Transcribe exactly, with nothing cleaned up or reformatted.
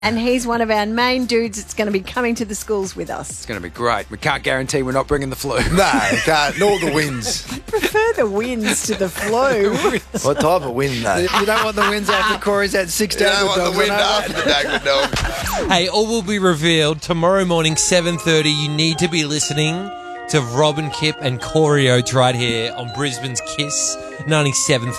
And he's one of our main dudes that's going to be coming to the schools with us. It's going to be great. We can't guarantee we're not bringing the flu. No, can't. Nor the winds. I prefer the winds to the flu. What type of wind, though? You don't want the winds after Corey's had six You don't Dagwood want dogs. the wind I know after that. the Dagwood dog. Hey, all will be revealed tomorrow morning, seven thirty. You need to be listening to Rob and Kip and Corey Oates right here on Brisbane's Kiss ninety-seven.